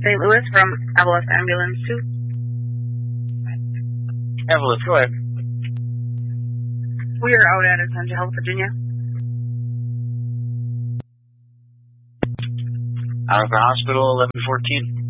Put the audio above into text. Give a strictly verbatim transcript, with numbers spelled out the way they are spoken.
Saint Louis from Evelyn Ambulance two. Evelyn, go ahead. We are out at Essential Health, Virginia. Out of the hospital, eleven fourteen.